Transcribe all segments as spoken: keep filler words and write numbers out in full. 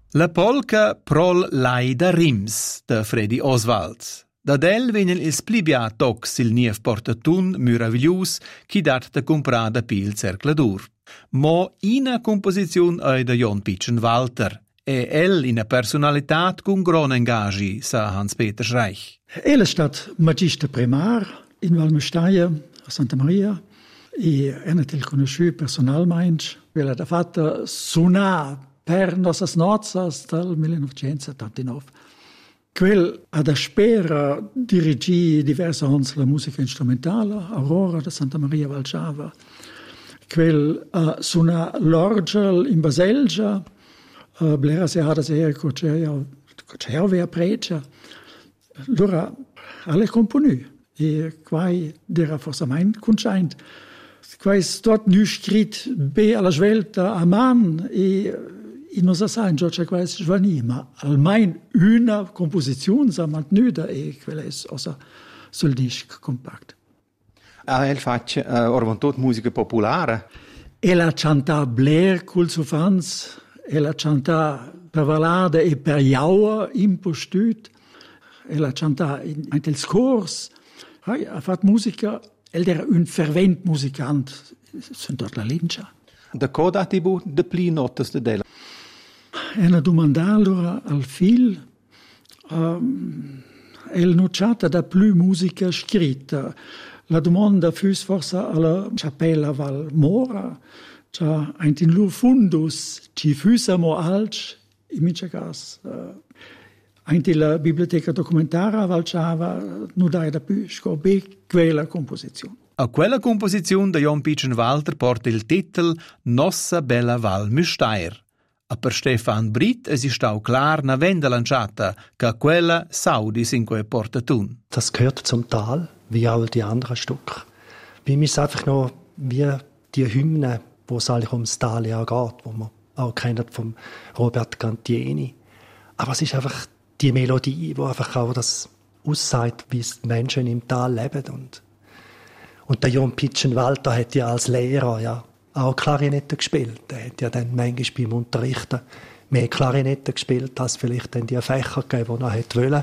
La polca Prol Laida Rims de Freddy Oswald. Da del vegnan ils plibia tocs il niev portatun muraviglius chi dat da comprada pil cercladur. Mo ina composiziun ei da Jon Pitschen Walter e el ina personalitat cun gron engagi, sa Hans-Peter Schreich. El è stat magister primar in Valmüstaia a Santa Maria e è natel conosciuto personalmente. Quella da fatta suonà per nossas nozas dal millenovecentosettantanove. Quel ad spera dirigì diverse ons la musica instrumentale, Aurora da Santa Maria Valciava. Quel uh, suona l'orgel in Baselgia, uh, blera se ha da se cocervea precia. Allora, alle componù. E quai dera forse mein conscient. Quai stot nu scrit be alla svelta a man e in nos sa in Giorgia quai svani, ma almein una composizione sa mantnuda e quella è osa sul disc compact. Ah, el fac uh, orvan tot musica popolare. El ha canta Blair cul su fans, el ha canta per Valada e per Jaua impostut, el ha canta in, in tel scors. Ha fatto musica, ed era un fervent musicant, sunt tot la lincia. Da coda tibu de pli notas de dela. E una domanda allora al fil, um, el nociata da più musica scritta. La domanda fu forse alla Cappella Val Mora, c'ha in lur fundus, ci fusamo alc, in mince cas, uh, anche la biblioteca documentara Valciava non dai da più scoprire quella composizione. A quella composizione da Jon Pitschen Walter porta il titolo Nossa Bella Val Müstair. A per Stefan Britt es ist auch klar na venda lanciata che quella saudis in quei portatun. Das gehört zum Tal, wie all die anderen Stücke. Bei mir ist es einfach noch wie die Hymne, wo es eigentlich ums Tal ja geht, wo man auch kennt vom Robert Gantieni. Aber es ist einfach die Melodie, die einfach auch das aussagt, wie es die Menschen im Tal leben. Und, und der Jon Pitschen Walter hat ja als Lehrer ja auch Klarinette gespielt. Er hat ja dann manchmal beim Unterrichten mehr Klarinette gespielt, als vielleicht dann die Fächer gegeben, die er hätte wollen.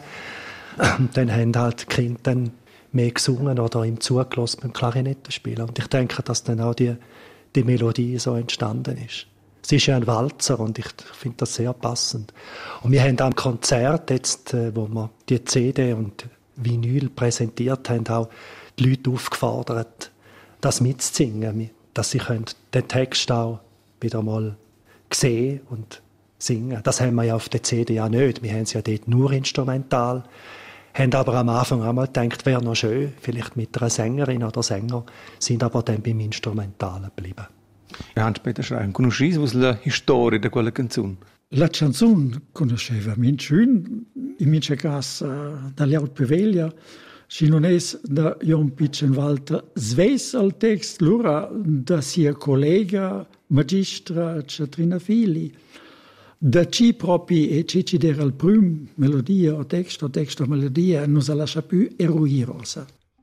Und dann haben halt die Kinder dann mehr gesungen oder ihm zugelassen beim Klarinettenspielen. Und ich denke, dass dann auch die, die Melodie so entstanden ist. Es ist ja ein Walzer und ich finde das sehr passend. Und wir haben am Konzert jetzt, wo wir die C D und Vinyl präsentiert haben, auch die Leute aufgefordert, das mitzusingen, dass sie den Text auch wieder mal sehen und singen. Das haben wir ja auf der C D ja nicht. Wir haben es ja dort nur instrumental. Haben aber am Anfang einmal gedacht, wäre noch schön, vielleicht mit einer Sängerin oder Sänger, sind aber dann beim Instrumentalen geblieben. Hans-Peter Schreich, conosci la storia di quella canzone? La canzone conosceva minchun, in mince cas uh, dagli Altpeveglia, si non è da Jon Pitschen Walter sves al text, l'ora da sia collega magistra Catrina Fili. Da ci propri e ci ci era il prim melodia o testo, testo o melodia, non si lascia più eruire.